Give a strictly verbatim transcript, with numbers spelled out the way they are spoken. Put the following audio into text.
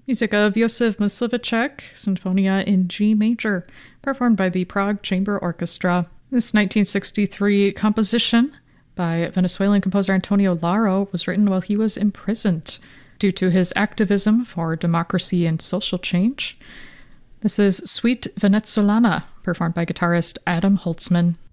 Music of Josef Mysliveček, Sinfonia in G major, performed by the Prague Chamber Orchestra. This nineteen sixty-three composition by Venezuelan composer Antonio Laro was written while he was imprisoned due to his activism for democracy and social change. This is Suite Venezolana, performed by guitarist Adam Holtzman.